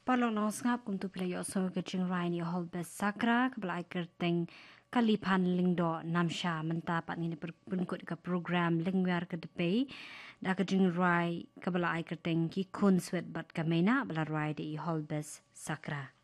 Palong ngap kum tu playo so ke jing rai ni hol bes sakra ke belai kerteng kalipan lingdo namsha menta pat ngini berkut ke program lingwar ke depe da ke jing rai ke belai kerteng ki kun swet bat ke mena bela rai di hol bes sakra.